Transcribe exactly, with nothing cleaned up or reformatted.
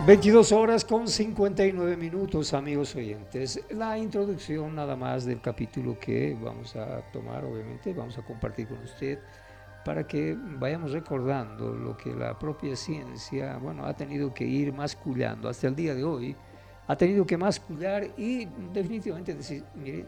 veintidós horas con cincuenta y nueve minutos, amigos oyentes. La introducción nada más del capítulo que vamos a tomar, obviamente, vamos a compartir con usted para que vayamos recordando lo que la propia ciencia, bueno, ha tenido que ir mascullando hasta el día de hoy, ha tenido que mascullar y definitivamente decir, mire,